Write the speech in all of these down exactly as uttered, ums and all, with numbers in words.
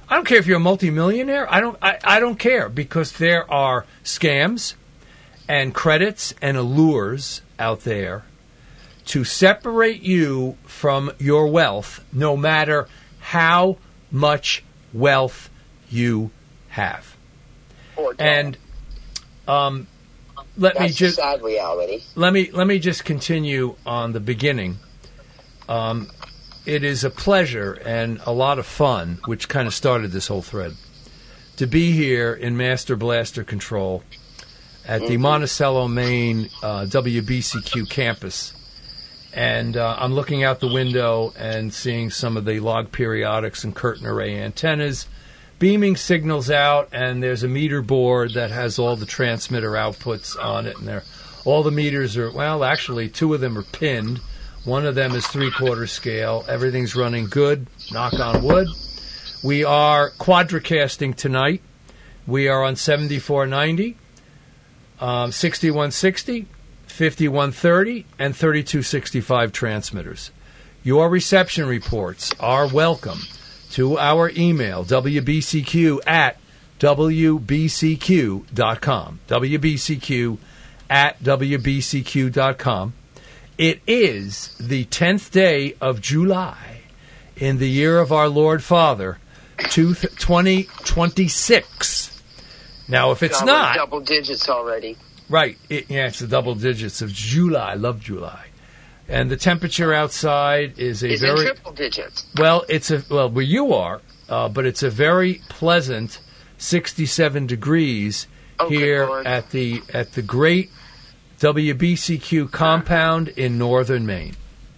I don't care if you're a multimillionaire. I don't. I, I don't care because there are scams and credits and allures out there to separate you from your wealth, no matter how much wealth you have. Or don't. And um, let That's me just the sad reality. let me let me just continue on the beginning. Um, it is a pleasure and a lot of fun, which kind of started this whole thread, to be here in Master Blaster Control at the mm-hmm. Monticello, Maine uh, W B C Q campus. And uh, I'm looking out the window and seeing some of the log periodics and curtain array antennas beaming signals out, and there's a meter board that has all the transmitter outputs on it, and there, all the meters are, well, actually, two of them are pinned. One of them is three-quarter scale. Everything's running good, knock on wood. We are quadricasting tonight. We are on seventy-four ninety, um, sixty-one sixty, fifty-one thirty, and thirty-two sixty-five transmitters. Your reception reports are welcome to our email, W B C Q at W B C Q dot com. W B C Q at W B C Q dot com. It is the tenth day of July in the year of our Lord Father, twenty twenty-six. Now, if it's God, not... double digits already. Right. It, yeah, it's the double digits of July. I love July. And the temperature outside is a is very... in triple digits. Well, it's a... Well, where you are, uh, but it's a very pleasant sixty-seven degrees oh, here at the at the great W B C Q compound in northern Maine.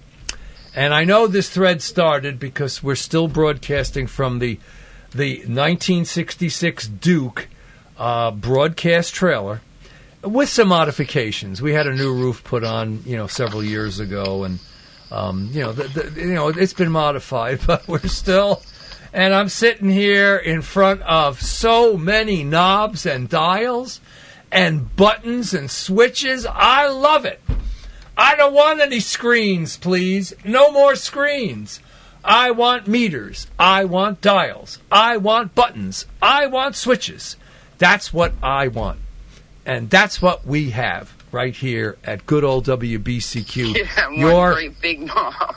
And I know this thread started because we're still broadcasting from the the nineteen sixty-six Duke uh, broadcast trailer with some modifications. We had a new roof put on, you know, several years ago, and um, you know, the, the, you know, it's been modified, but we're still. And I'm sitting here in front of so many knobs and dials and buttons and switches. I love it. I don't want any screens, please. No more screens. I want meters. I want dials. I want buttons. I want switches. That's what I want. And that's what we have right here at good old W B C Q. Yeah, one Your, great big knob.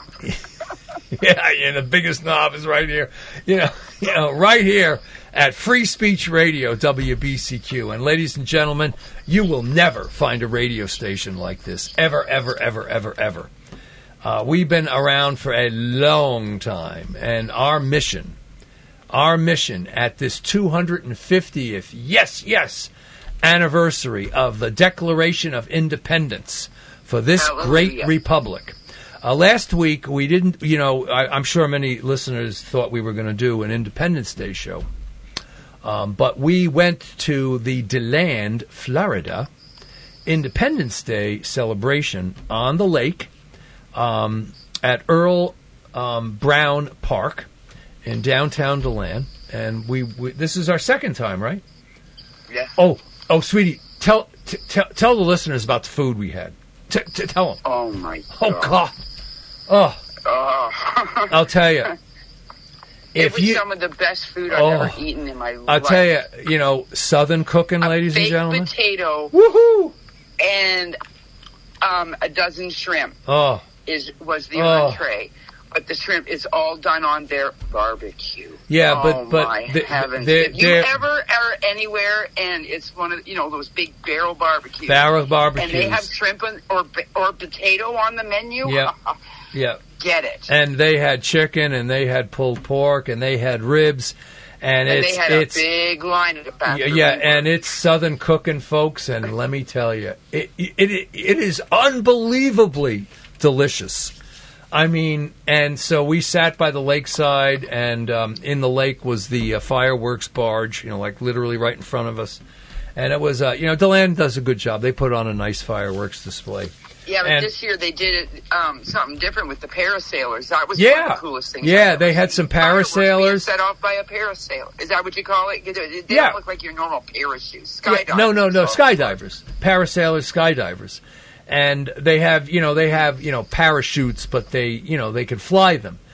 yeah, yeah, the biggest knob is right here. You know, you know, right here at Free Speech Radio, W B C Q. And ladies and gentlemen, you will never find a radio station like this. Ever, ever, ever, ever, ever. Uh, we've been around for a long time. And our mission, our mission at this two hundred fiftieth, yes, yes, anniversary of the Declaration of Independence for this Hallelujah. great republic. Uh, last week, we didn't, you know, I, I'm sure many listeners thought we were going to do an Independence Day show. Um, but we went to the DeLand, Florida, Independence Day celebration on the lake um, at Earl um, Brown Park in downtown DeLand. And we, we this is our second time, right? Yeah. Oh, oh, sweetie, tell t- t- tell the listeners about the food we had. T- t- tell them. Oh, my God. Oh, God. Oh, oh. I'll tell you. It If was you, some of the best food I've oh, ever eaten in my life. I'll tell you, you know, Southern cooking, a ladies and baked gentlemen. potato Woohoo! and um, a dozen shrimp Oh, is was the Oh. entree. But the shrimp is all done on their barbecue. yeah, oh, but but my the, heavens! they're, If you they're ever are anywhere and it's one of you know those big barrel barbecues, barrel barbecues, and they have shrimp on, or or potato on the menu, Yeah. yeah, get it. and they had chicken, and they had pulled pork, and they had ribs, and, And it's they had it's a big line at the back. yeah, yeah, and it's Southern cooking, folks, and let me tell you, it it it, it is unbelievably delicious. I mean, and so we sat by the lakeside, and um, in the lake was the uh, fireworks barge, you know, like literally right in front of us. And it was, uh, you know, DeLand does a good job. They put on a nice fireworks display. Yeah, but and, this year they did it um, something different with the parasailers. That was yeah, one of the coolest things. Yeah, I've they ever had seen. some Fireworks being parasailers. set off by a parasail. Is that what you call it? They Yeah. don't look like your normal parachutes. Yeah, Skydivers. no, no, no, So- skydivers, parasailers, skydivers, and they have, you know, they have, you know, parachutes, but they, you know, they can fly them.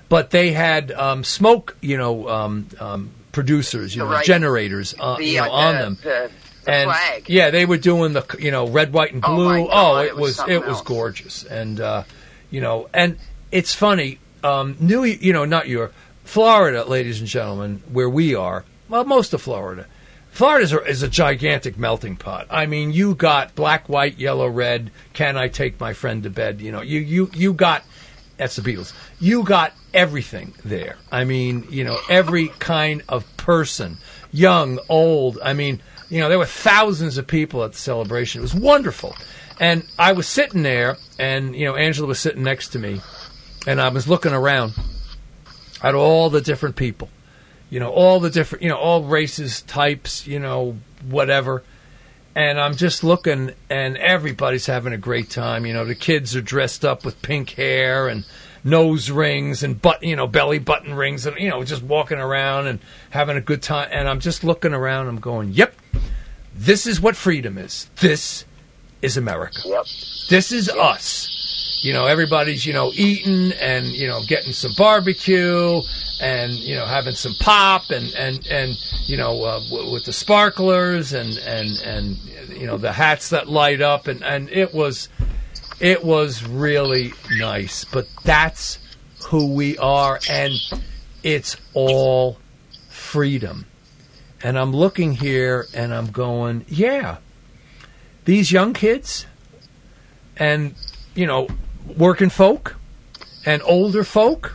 but they had um, smoke, you know, um, um, producers, you know, right. generators, uh, the, you know, uh, on the, them. The, the and flag. yeah, they were doing the, you know, red, white, and Oh, blue. my God, oh, it, it was was, it was else. gorgeous, and uh, you know, and it's funny. Um, New, you know, not your Florida, ladies and gentlemen, where we are. Well, most of Florida. Florida is a, is a gigantic melting pot. I mean, you got black, white, yellow, red. Can I take my friend to bed? You know, you you you got. That's the Beatles. You got everything there. I mean, you know, every kind of person, young, old. I mean, you know, there were thousands of people at the celebration. It was wonderful. And I was sitting there, and, you know, Angela was sitting next to me, and I was looking around at all the different people, you know, all the different, you know, all races, types, you know, whatever. And I'm just looking, and everybody's having a great time. You know, the kids are dressed up with pink hair and nose rings and butt, you know, belly button rings, and you know, just walking around and having a good time. And I'm just looking around. I'm going, "Yep, this is what freedom is. This is America. Yep. This is us." You know, everybody's, you know, eating and, you know, getting some barbecue and, you know, having some pop and, and, and you know, uh, w- with the sparklers and, and, and, you know, the hats that light up. And, and it was, it was really nice. But that's who we are. And it's all freedom. And I'm looking here and I'm going, yeah, these young kids and, you know, working folk and older folk,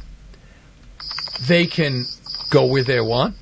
they can go where they want.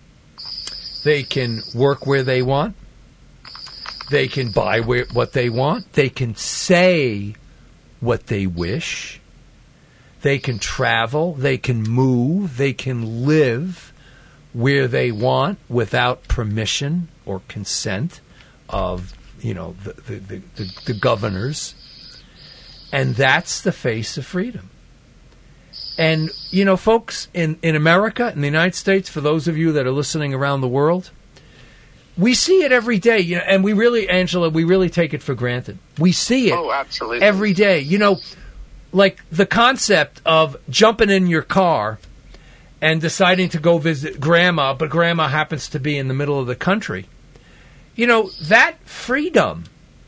They can work where they want. They can buy where, what they want. They can say what they wish. They can travel. They can move. They can live where they want without permission or consent of, you know, the the, the, the, the governors. And that's the face of freedom. And, you know, folks, in, in America, in the United States, for those of you that are listening around the world, we see it every day. You know, and we really, Angela, we really take it for granted. We see it oh, absolutely. every day. You know, like the concept of jumping in your car and deciding to go visit grandma, but grandma happens to be in the middle of the country. You know, that freedom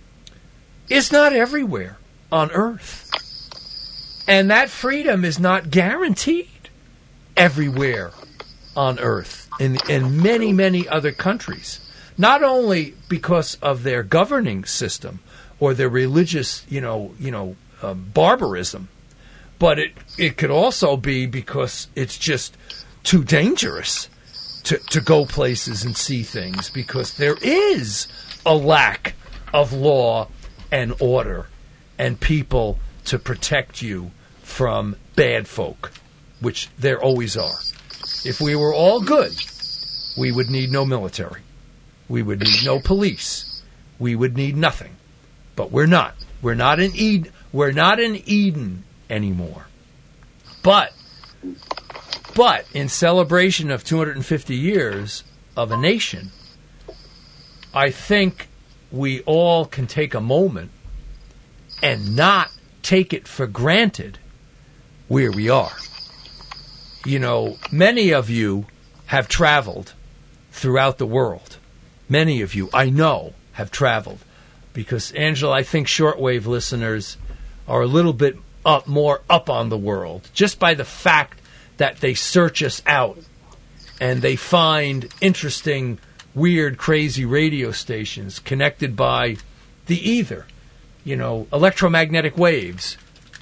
is not everywhere on earth. And that freedom is not guaranteed everywhere on earth in in many, many other countries. Not only because of their governing system or their religious, you know, you know, uh, barbarism, but it it could also be because it's just too dangerous to, to go places and see things because there is a lack of law and order and people to protect you from bad folk, which there always are. If we were all good, we would need no military. We would need no police. We would need nothing. But we're not. We're not in Eden. We're not in Eden anymore. But, but in celebration of two hundred fifty years of a nation, I think we all can take a moment and not take it for granted where we are. You know, many of you have traveled throughout the world. Many of you, I know, have traveled. Because, Angela, I think shortwave listeners are a little bit up, more up on the world, just by the fact that they search us out and they find interesting, weird, crazy radio stations connected by the ether. You know, electromagnetic waves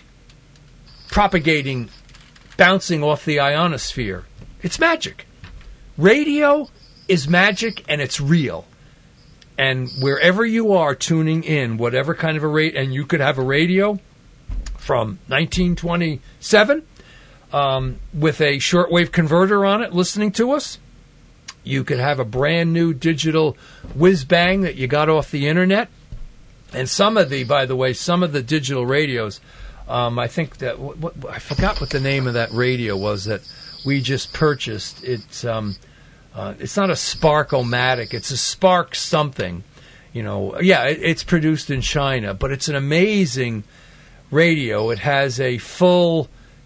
propagating, bouncing off the ionosphere. It's magic. Radio is magic, and it's real. And wherever you are tuning in, whatever kind of a rate, and you could have a radio from nineteen twenty-seven um, with a shortwave converter on it listening to us. You could have a brand new digital whiz-bang that you got off the internet. And some of the, by the way, some of the digital radios, um, I think that, what, what, I forgot what the name of that radio was that we just purchased. It's um, uh, it's not a Spark-O-Matic, it's a Spark something. You know, yeah, it, it's produced in China, but it's an amazing radio. It has a full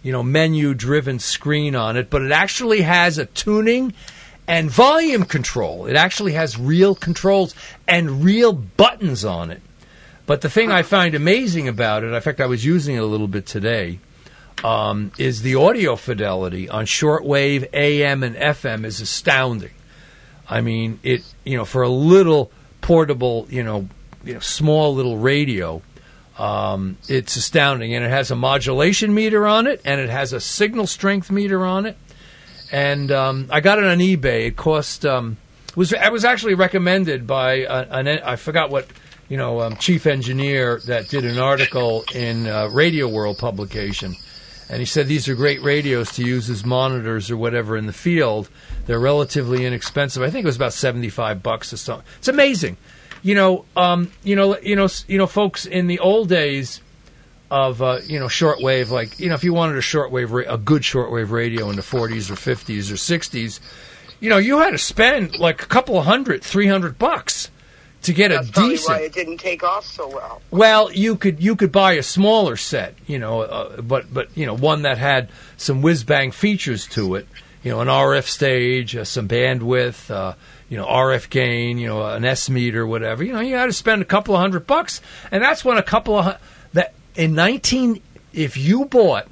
you know, menu-driven screen on it, but it actually has a tuning and volume control. It actually has real controls and real buttons on it. But the thing I find amazing about it, in fact, I was using it a little bit today, um, is the audio fidelity on shortwave, A M, and F M is astounding. I mean, it, you know, for a little portable, you know, you know small little radio, um, it's astounding. And it has a modulation meter on it, and it has a signal strength meter on it. And um, I got it on eBay. It cost um, was it was actually recommended by a, an I forgot what you know um, chief engineer that did an article in uh, Radio World publication, and he said these are great radios to use as monitors or whatever in the field. They're relatively inexpensive. I think it was about seventy-five bucks or something. It's amazing, you know. Um, you know, you know, you know, folks. In the old days of uh, you know shortwave, like you know, if you wanted a shortwave, ra- a good shortwave radio in the forties or fifties or sixties, you know, you had to spend like a couple of hundred, three hundred bucks to get That's a probably decent. why it didn't take off so well. Well, you could you could buy a smaller set, you know, uh, but but you know one that had some whiz bang features to it, you know, an R F stage, uh, some bandwidth, uh, you know, R F gain, you know, an S meter, whatever. You know, you had to spend a couple of hundred bucks, and that's when a couple of that. In nineteen, if you bought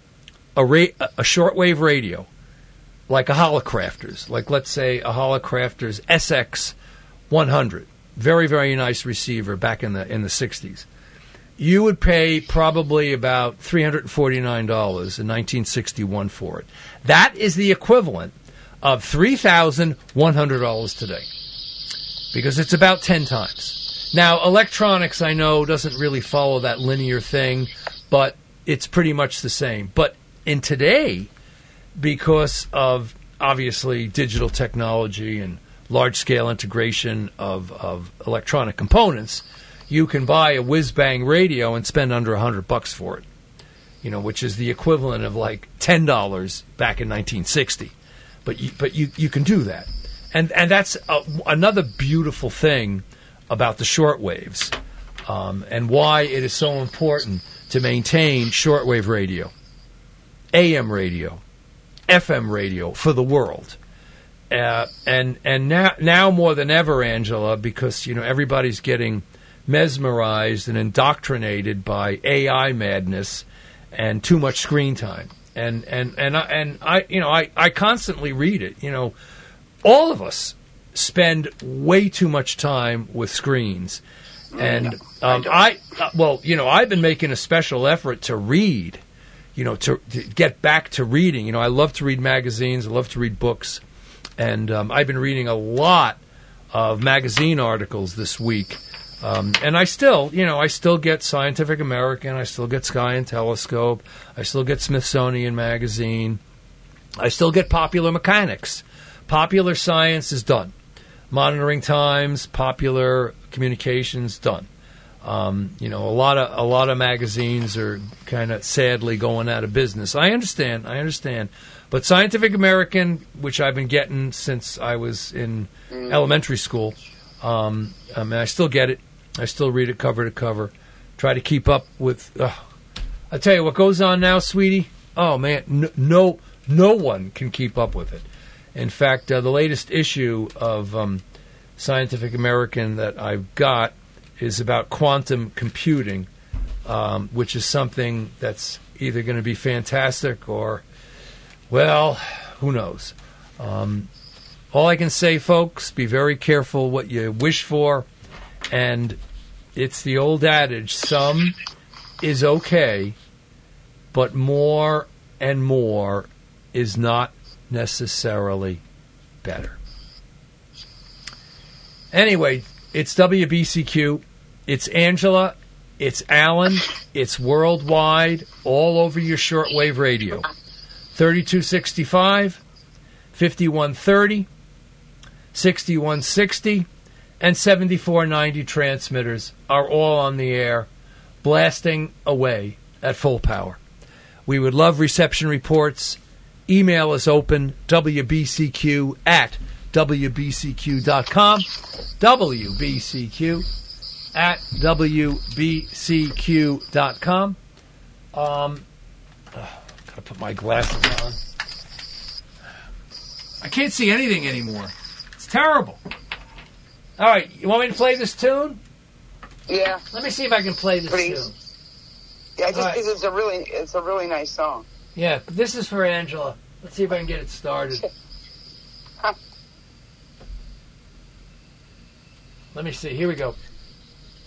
a ra- a shortwave radio, like a Holocrafters, like let's say a Holocrafters S X one hundred, very very nice receiver back in the in the sixties, you would pay probably about three hundred forty-nine dollars in nineteen sixty-one for it. That is the equivalent of three thousand one hundred dollars today, because it's about ten times. Now, electronics, I know, doesn't really follow that linear thing, but it's pretty much the same. But in today, because of, obviously, digital technology and large-scale integration of, of electronic components, you can buy a whiz-bang radio and spend under one hundred bucks for it, you know, which is the equivalent of like ten dollars back in nineteen sixty. But you, but you, you can do that. And, and that's a, another beautiful thing about the shortwaves, um, and why it is so important to maintain shortwave radio, A M radio, F M radio for the world, uh, and and now now more than ever, Angela, because you know everybody's getting mesmerized and indoctrinated by A I madness and too much screen time, and and and I, and I you know I, I constantly read it. You know, all of us spend way too much time with screens, and um, I, uh, well, you know, I've been making a special effort to read, you know, to, to get back to reading. You know, I love to read magazines, I love to read books, and um, I've been reading a lot of magazine articles this week, um, and I still, you know, I still get Scientific American, I still get Sky and Telescope, I still get Smithsonian Magazine, I still get Popular Mechanics. Popular Science is done. Monitoring Times, Popular Communications, done. Um, you know, a lot of a lot of magazines are kind of sadly going out of business. I understand, I understand. But Scientific American, which I've been getting since I was in mm. elementary school, um, I mean, I still get it. I still read it cover to cover. Try to keep up with. Uh, I tell you what goes on now, sweetie. Oh man, no, no, no one can keep up with it. In fact, uh, the latest issue of um, Scientific American that I've got is about quantum computing, um, which is something that's either going to be fantastic or, well, who knows. Um, all I can say, folks, be very careful what you wish for, and it's the old adage, some is okay, but more and more is not necessarily better. Anyway, it's W B C Q. It's Angela. It's Alan. It's worldwide, all over your shortwave radio. thirty-two sixty-five, fifty-one thirty, sixty-one sixty, and seventy-four ninety transmitters are all on the air, blasting away at full power. We would love reception reports. Email is open, W B C Q at W B C Q dot com, W B C Q at W B C Q dot com. Um, oh, gotta put my glasses on. I can't see anything anymore. It's terrible. All right, you want me to play this tune? Yeah. Let me see if I can play this Please. tune. Yeah, just Right. because it's a really, it's a really nice song. Yeah, this is for Angela. Let's see if I can get it started. Huh. Let me see. Here we go.